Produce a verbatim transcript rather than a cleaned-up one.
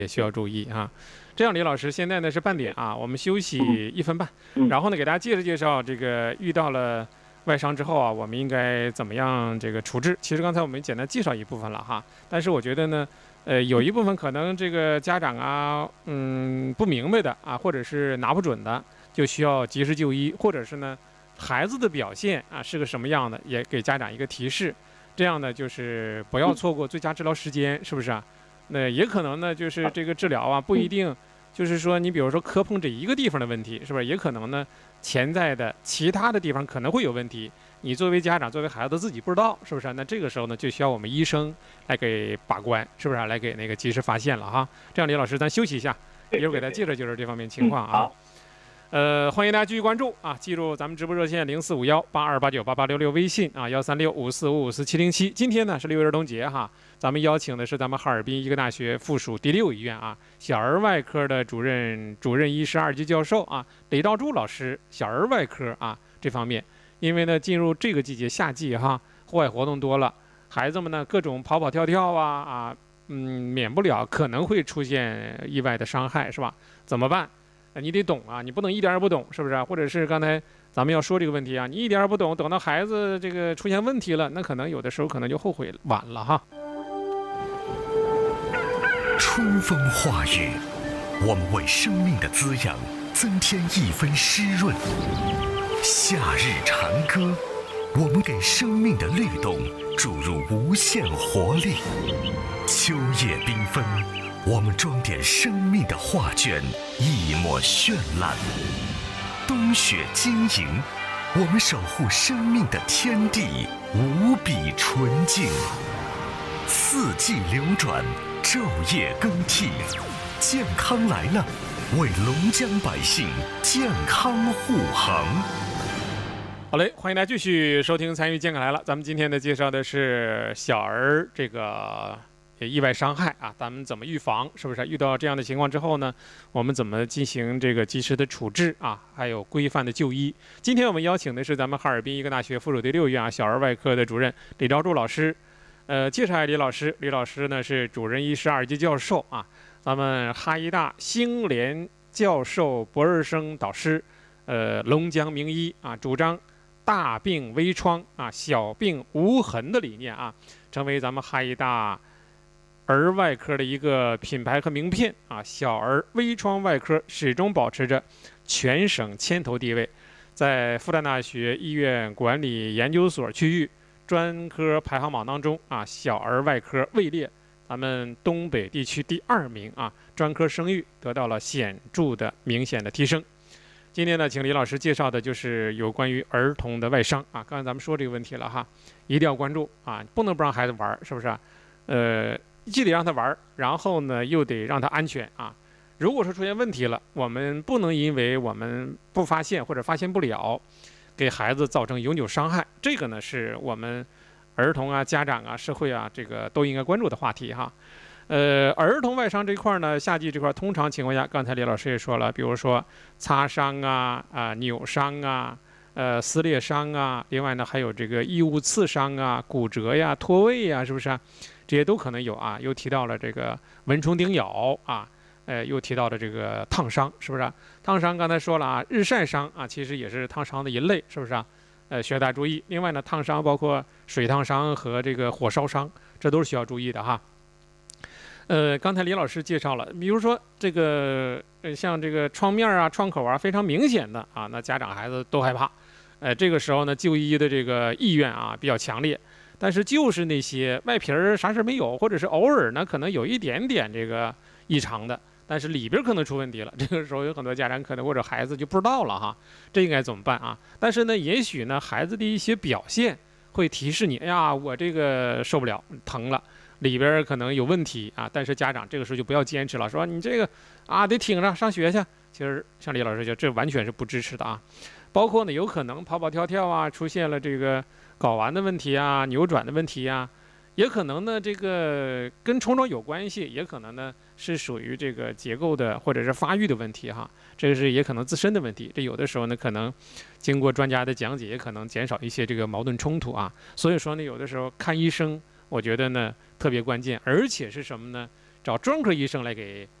也需要注意啊。这样，李老师，现在呢是半点啊，我们休息一分半， 嗯然后呢给大家介绍介绍这个遇到了外伤之后啊，我们应该怎么样这个处置？其实刚才我们简单介绍一部分了哈，但是我觉得呢，呃，有一部分可能这个家长啊，嗯，不明白的啊，或者是拿不准的，就需要及时就医，或者是呢，孩子的表现啊是个什么样的，也给家长一个提示。这样呢，就是不要错过最佳治疗时间，是不是啊？那也可能呢，就是这个治疗啊，不一定，就是说你比如说磕碰这一个地方的问题，是不是？也可能呢，潜在的其他的地方可能会有问题。你作为家长，作为孩子自己不知道，是不是啊？那这个时候呢，就需要我们医生来给把关，是不是啊？来给那个及时发现了哈。这样，李老师，咱休息一下，一会儿给大家介绍介绍这方面情况啊。 好， 呃，欢迎大家继续关注啊！记住咱们直播热线零四五幺八二八九八八六六，微信啊幺三六五四五五四七零七。今天呢是六一儿童节哈，咱们邀请的是咱们哈尔滨医科大学附属第六医院啊小儿外科的主任主任医师二级教授啊李兆柱老师，小儿外科啊这方面，因为呢进入这个季节夏季哈，户外活动多了，孩子们呢各种跑跑跳跳啊啊，嗯，免不了可能会出现意外的伤害是吧？怎么办？你得懂啊，你不能一点儿也不懂，是不是啊？或者是刚才咱们要说这个问题啊，你一点儿也不懂，等到孩子这个出现问题了，那可能有的时候可能就后悔晚了哈。 春风化雨，我们为生命的滋养增添一分湿润；夏日长歌，我们给生命的律动注入无限活力；秋叶缤纷，我们装点生命的画卷，一抹绚烂；冬雪晶莹，我们守护生命的天地，无比纯净。四季流转，昼夜更替，健康来了，为龙江百姓健康护航。 好嘞，欢迎大家继续收听参与健康来了。咱们今天呢介绍的是小儿这个意外伤害啊，咱们怎么预防？是不是遇到这样的情况之后呢，我们怎么进行这个及时的处置啊？还有规范的就医。今天我们邀请的是咱们哈尔滨医科大学附属第六医院啊小儿外科的主任李兆柱老师。呃，介绍一下李老师，李老师呢是主任医师二级教授啊，咱们哈医大星联教授博士生导师，呃，龙江名医啊，主张大病微创啊，小病无痕的理念啊，成为咱们哈医大儿外科的一个品牌和名片啊，小儿微创外科始终保持着全省牵头地位，在复旦大学医院管理研究所区域专科排行榜当中啊，小儿外科位列咱们东北地区第二名啊，专科声誉得到了显著的明显的提升。今天呢，请李老师介绍的就是有关于儿童的外伤啊，刚才咱们说这个问题了哈，一定要关注啊，不能不让孩子玩，是不是啊？呃。既得让他玩，然后呢又得让他安全啊。如果说出现问题了，我们不能因为我们不发现或者发现不了，给孩子造成永久伤害。这个呢是我们儿童啊、家长啊、社会啊这个都应该关注的话题哈。呃，儿童外伤这块呢，夏季这块通常情况下，刚才李老师也说了，比如说擦伤啊、啊扭伤啊、呃撕裂伤啊，另外呢还有这个异物刺伤啊、骨折呀、脱位呀，是不是啊？这些都可能有啊，又提到了这个蚊虫叮咬啊，呃，又提到了这个烫伤，是不是啊？烫伤刚才说了啊，日晒伤啊，其实也是烫伤的一类，是不是啊？呃，需要大家注意。另外呢，烫伤包括水烫伤和这个火烧伤，这都是需要注意的哈。呃，刚才李老师介绍了，比如说这个呃，像这个创面啊、创口啊非常明显的啊，那家长孩子都害怕，呃，这个时候呢，就医的这个意愿啊比较强烈。但是就是那些外皮儿啥事没有，或者是偶尔呢可能有一点点这个异常的，但是里边可能出问题了。这个时候有很多家长可能或者孩子就不知道了哈，这应该怎么办啊？但是呢，也许呢孩子的一些表现会提示你，哎呀，我这个受不了，疼了，里边可能有问题啊。但是家长这个时候就不要坚持了，说你这个啊得挺着上学去。其实像李老师说，这完全是不支持的啊。包括呢有可能跑跑跳跳啊，出现了这个睾丸的问题啊、扭转的问题啊，也可能呢这个跟冲撞有关系，也可能呢是属于这个结构的或者是发育的问题哈，这个是也可能自身的问题。这有的时候呢可能经过专家的讲解，也可能减少一些这个矛盾冲突啊。所以说呢，有的时候看医生，我觉得呢特别关键，而且是什么呢？ 找专科医生来给